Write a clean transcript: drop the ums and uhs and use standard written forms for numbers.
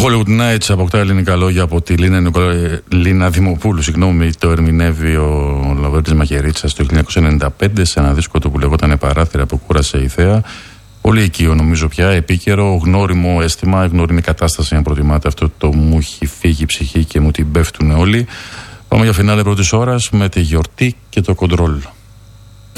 Hollywood Nights αποκτά ελληνικά λόγια από τη Λίνα Δημοπούλου. Το ερμηνεύει ο Λαβέρτης Μαχαιρίτσας το 1995 σε ένα δίσκο του που λεγόταν Παράθυρα που κούρασε η θέα. Πολύ οικείο νομίζω πια, επίκαιρο, γνώριμο αίσθημα, γνώριμη κατάσταση αν προτιμάτε, αυτό το μου έχει φύγει η ψυχή και μου την πέφτουν όλοι. Πάμε για φινάλε πρώτης ώρας με τη γιορτή και το κοντρόλ.